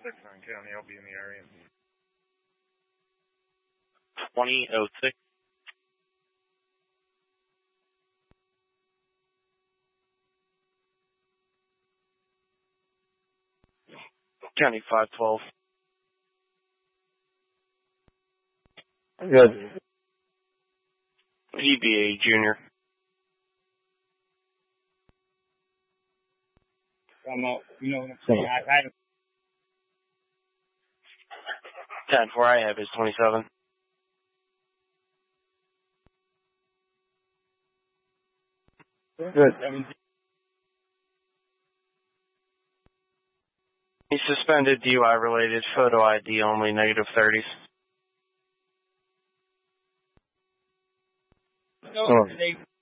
6-9 County, I'll be in the area. 2006. County 512. Good. EBA Junior. You know what I'm saying? I 10-4 I have is 27. Good. He's suspended DUI related, photo ID only, negative 30s. No,